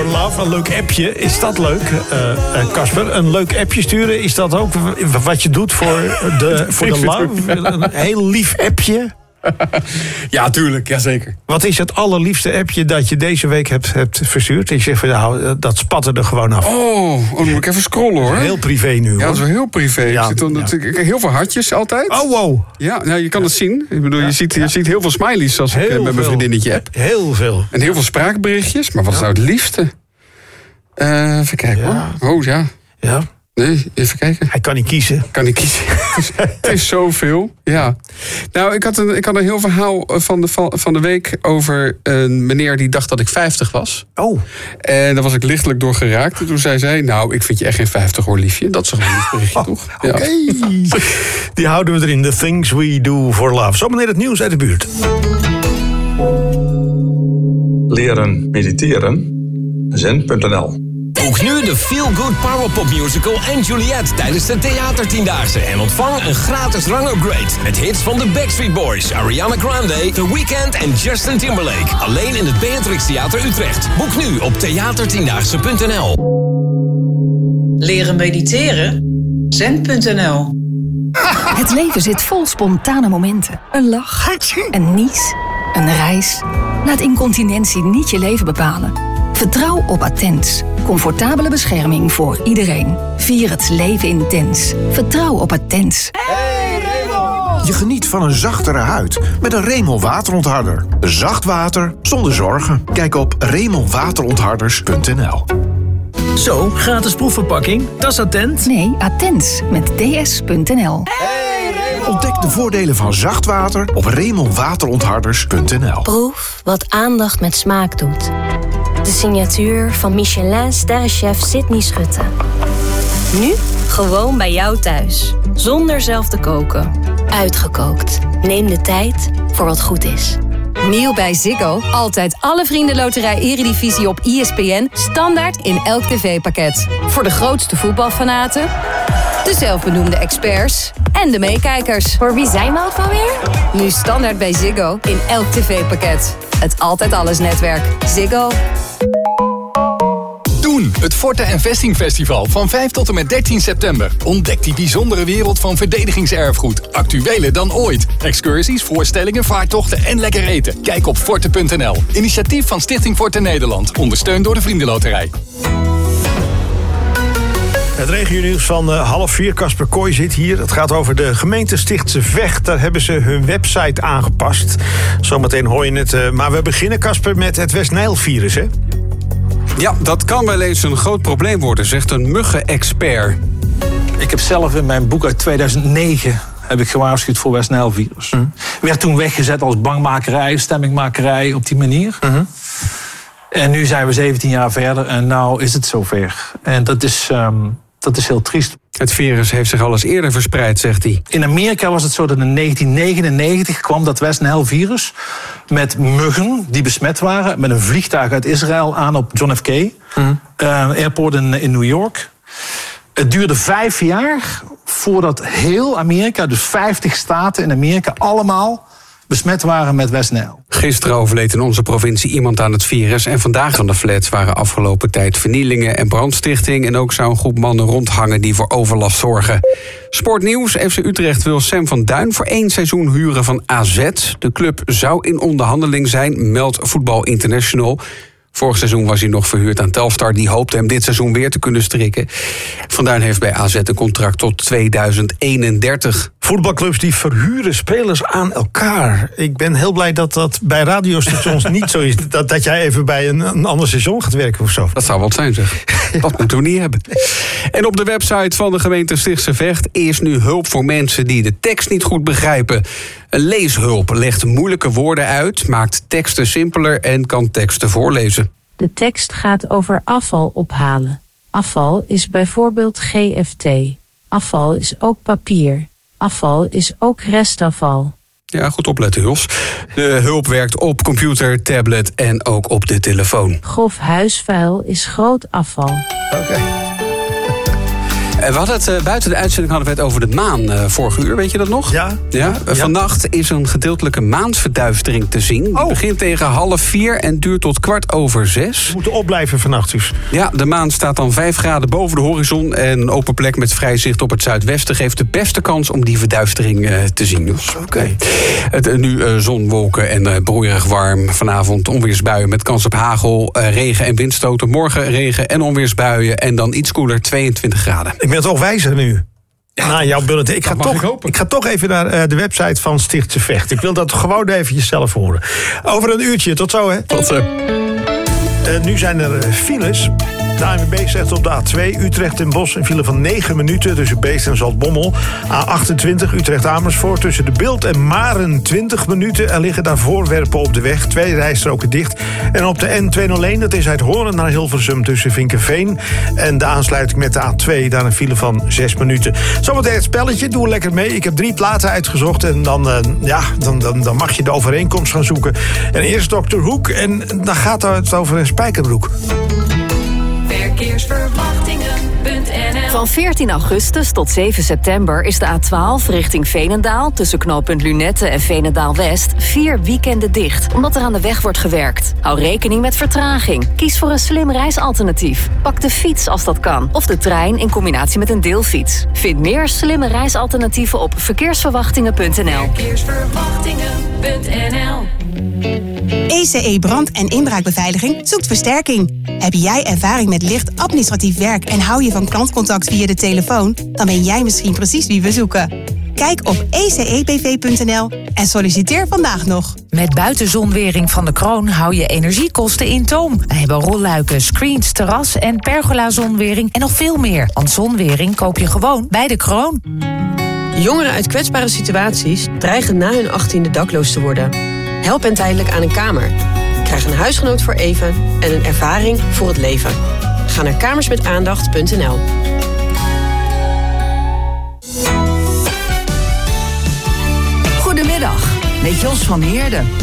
Love, een leuk appje. Is dat leuk, Casper? Een leuk appje sturen, is dat ook wat je doet voor de love? Een heel lief appje? Ja, tuurlijk, jazeker. Wat is het allerliefste appje dat je deze week hebt verstuurd? Ik zeg van nou, dat spatte er gewoon af. Oh, dan moet ik even scrollen hoor. Heel privé nu hoor. Ja, dat is wel heel privé. Ja, Ik heb heel veel hartjes altijd. Oh, wow. Ja, nou, je kan het zien. Ik bedoel, je ziet heel veel smileys als ik met mijn vriendinnetje heb. Heel veel. En heel veel spraakberichtjes. Maar wat is nou het liefste? Even kijken hoor. Oh ja. Ja. Nee, even kijken. Hij kan niet kiezen. Het is zoveel, ja. Nou, ik had een heel verhaal van de week over een meneer die dacht dat ik 50 was. Oh. En daar was ik lichtelijk door geraakt. En toen zei zij, nou, ik vind je echt geen 50 hoor, liefje. Dat is toch een lief berichtje, toch? Oké. Die houden we erin. The things we do for love. Zometeen het nieuws uit de buurt. Leren mediteren. Zen.nl. Boek nu de Feel Good Powerpop Musical en Juliet tijdens de Theatertiendaagse. En ontvang een gratis rangupgrade. Met hits van de Backstreet Boys, Ariana Grande, The Weeknd en Justin Timberlake. Alleen in het Beatrix Theater Utrecht. Boek nu op theatertiendaagse.nl. Leren mediteren? Zen.nl. Het leven zit vol spontane momenten. Een lach, een nies, een reis. Laat incontinentie niet je leven bepalen. Vertrouw op Attens. Comfortabele bescherming voor iedereen. Vier het leven intens. Vertrouw op Attens. Je geniet van een zachtere huid met een Remel waterontharder. Zacht water zonder zorgen. Kijk op remelwaterontharders.nl. Zo, gratis proefverpakking. Dat is Attent? Nee, Attens met ds.nl. Ontdek de voordelen van zacht water op remelwaterontharders.nl. Proef wat aandacht met smaak doet. De signatuur van Michelin-sterrenchef Sydney Schutte. Nu gewoon bij jou thuis. Zonder zelf te koken. Uitgekookt. Neem de tijd voor wat goed is. Nieuw bij Ziggo. Altijd alle vriendenloterij Eredivisie op ESPN. Standaard in elk tv-pakket. Voor de grootste voetbalfanaten, de zelfbenoemde experts en de meekijkers. Voor wie zijn we ook alweer? Nu standaard bij Ziggo in elk tv-pakket. Het Altijd Alles netwerk. Ziggo. Doen, het Forte en Vesting Festival van 5 tot en met 13 september. Ontdek die bijzondere wereld van verdedigingserfgoed. Actueler dan ooit. Excursies, voorstellingen, vaartochten en lekker eten. Kijk op forte.nl. Initiatief van Stichting Forte Nederland. Ondersteund door de Vriendenloterij. Het regionieuws van 3:30. Casper Kooi zit hier. Het gaat over de gemeente Stichtse Vecht. Daar hebben ze hun website aangepast. Zometeen hoor je het. Maar we beginnen, Casper, met het West-Nijl-virus, hè? Ja, dat kan wel eens een groot probleem worden, zegt een muggenexpert. Ik heb zelf in mijn boek uit 2009 heb ik gewaarschuwd voor West-Nijl-virus. Werd toen weggezet als bangmakerij, stemmingmakerij op die manier. En nu zijn we 17 jaar verder en nou is het zover. En dat is heel triest. Het virus heeft zich al eens eerder verspreid, zegt hij. In Amerika was het zo dat in 1999 kwam dat West-Nijl-virus met muggen die besmet waren met een vliegtuig uit Israël aan op John F. K. Airport in New York. Het duurde 5 jaar voordat heel Amerika, dus 50 staten in Amerika, allemaal besmet waren met West-Nijl. Gisteren overleed in onze provincie iemand aan het virus. En vandaag van de flats waren afgelopen tijd vernielingen en brandstichting. En ook zou een groep mannen rondhangen die voor overlast zorgen. Sportnieuws. FC Utrecht wil Sam van Duin voor 1 seizoen huren van AZ. De club zou in onderhandeling zijn, meldt Voetbal International. Vorig seizoen was hij nog verhuurd aan Telstar. Die hoopte hem dit seizoen weer te kunnen strikken. Van Duin heeft bij AZ een contract tot 2031. Voetbalclubs die verhuren spelers aan elkaar. Ik ben heel blij dat dat bij radiostations niet zo is. Dat jij even bij een ander station gaat werken of zo. Dat zou wat zijn, zeg. Dat moeten we niet hebben. En op de website van de gemeente Stichtse Vecht is nu hulp voor mensen die de tekst niet goed begrijpen. Een leeshulp legt moeilijke woorden uit, maakt teksten simpeler en kan teksten voorlezen. De tekst gaat over afval ophalen. Afval is bijvoorbeeld GFT. Afval is ook papier. Afval is ook restafval. Ja, goed opletten, Jos. De hulp werkt op computer, tablet en ook op de telefoon. Grof huisvuil is groot afval. Oké. We hadden het buiten de uitzending hadden we het over de maan vorige uur, weet je dat nog? Ja. Vannacht is een gedeeltelijke maansverduistering te zien. Het begint tegen 3:30 en duurt tot 6:15. We moeten opblijven vannacht dus. Ja, de maan staat dan 5 graden boven de horizon en een open plek met vrij zicht op het zuidwesten geeft de beste kans om die verduistering te zien. Dus, Oké. Nu zon, wolken en broeierig warm. Vanavond onweersbuien met kans op hagel, regen en windstoten. Morgen regen en onweersbuien en dan iets koeler, 22 graden. Ik ben toch wijzer nu. Nou, jouw bulletin. Ik ga toch even naar de website van Stichtse Vecht. Ik wil dat gewoon eventjes zelf horen. Over een uurtje. Tot zo, hè? Tot zo. Nu zijn er files. De ANWB zegt op de A2 Utrecht en Bosch een file van 9 minuten tussen Beest en Zaltbommel. A28 Utrecht-Amersfoort tussen de Bilt en Maren 20 minuten. Er liggen daar voorwerpen op de weg. 2 rijstroken dicht. En op de N201, dat is uit Hoorn naar Hilversum tussen Vinkenveen en de aansluiting met de A2, daar een file van 6 minuten. Zometeen het spelletje, doe er lekker mee. Ik heb 3 platen uitgezocht en dan mag je de overeenkomst gaan zoeken. En eerst Dr. Hoek en dan gaat het over een spijkerbroek. Verkeersverwachtingen.nl. Van 14 augustus tot 7 september is de A12 richting Veenendaal tussen knooppunt Lunette en Veenendaal-West 4 weekenden dicht, omdat er aan de weg wordt gewerkt. Hou rekening met vertraging. Kies voor een slim reisalternatief. Pak de fiets als dat kan, of de trein in combinatie met een deelfiets. Vind meer slimme reisalternatieven op verkeersverwachtingen.nl. Verkeersverwachtingen.nl. ECE Brand- en Inbraakbeveiliging zoekt versterking. Heb jij ervaring met licht administratief werk en hou je van klantcontact via de telefoon? Dan ben jij misschien precies wie we zoeken. Kijk op ecebv.nl en solliciteer vandaag nog. Met buitenzonwering van de Kroon hou je energiekosten in toom. We hebben rolluiken, screens, terras en pergola-zonwering en nog veel meer. Want zonwering koop je gewoon bij de Kroon. Jongeren uit kwetsbare situaties dreigen na hun 18e dakloos te worden. Help hen tijdelijk aan een kamer. Krijg een huisgenoot voor even en een ervaring voor het leven. Ga naar kamersmetaandacht.nl. Goedemiddag, met Jos van Heerden.